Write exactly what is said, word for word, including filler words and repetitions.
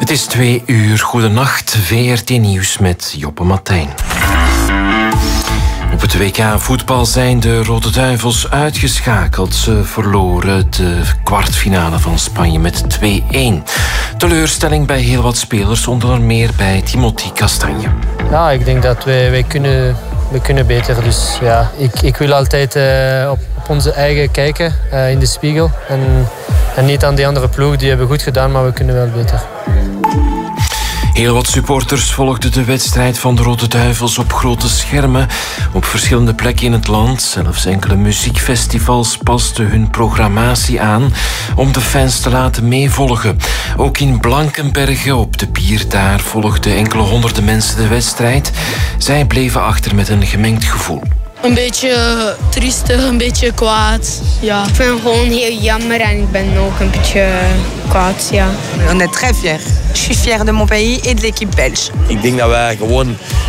Het is twee uur. Goedenacht, V R T Nieuws met Joppe Martijn. Op het W K voetbal zijn de Rode Duivels uitgeschakeld. Ze verloren de kwartfinale van Spanje met twee-een. Teleurstelling bij heel wat spelers, onder meer bij Timothy Castagne. Ja, ik denk dat wij, wij, kunnen, wij kunnen beter. Dus ja, ik, ik wil altijd uh, op, op onze eigen kijken uh, in de spiegel. En, en niet aan die andere ploeg. Die hebben goed gedaan, maar we kunnen wel beter. Heel wat supporters volgden de wedstrijd van de Rode Duivels op grote schermen. Op verschillende plekken in het land. Zelfs enkele muziekfestivals pasten hun programmatie aan om de fans te laten meevolgen. Ook in Blankenberge op de Pier daar volgden enkele honderden mensen de wedstrijd. Zij bleven achter met een gemengd gevoel. Een beetje triestig, een beetje kwaad. Ja. Ik vind het gewoon heel jammer en ik ben ook een beetje kwaad, ja. On est très fiers. Je suis fière de mon pays et de l'équipe belge. Ik denk dat wij gewoon